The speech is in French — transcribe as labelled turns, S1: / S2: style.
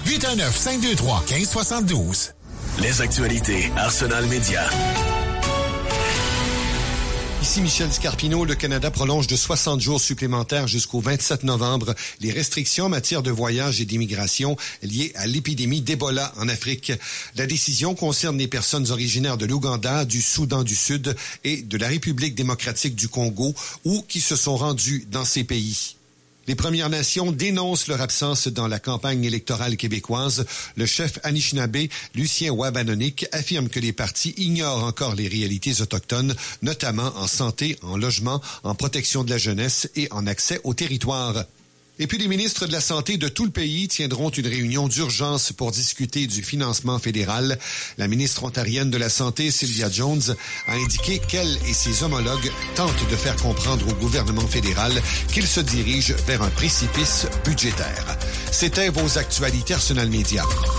S1: 819-523-1572.
S2: Les actualités Arsenal Média.
S3: Ici Michel Scarpino. Le Canada prolonge de 60 jours supplémentaires jusqu'au 27 novembre les restrictions en matière de voyage et d'immigration liées à l'épidémie d'Ebola en Afrique. La décision concerne les personnes originaires de l'Ouganda, du Soudan du Sud et de la République démocratique du Congo ou qui se sont rendues dans ces pays. Les Premières Nations dénoncent leur absence dans la campagne électorale québécoise. Le chef Anishinaabe, Lucien Wabanonik, affirme que les partis ignorent encore les réalités autochtones, notamment en santé, en logement, en protection de la jeunesse et en accès au territoire. Et puis les ministres de la Santé de tout le pays tiendront une réunion d'urgence pour discuter du financement fédéral. La ministre ontarienne de la Santé, Sylvia Jones, a indiqué qu'elle et ses homologues tentent de faire comprendre au gouvernement fédéral qu'il se dirige vers un précipice budgétaire. C'était vos actualités Arsenal Média.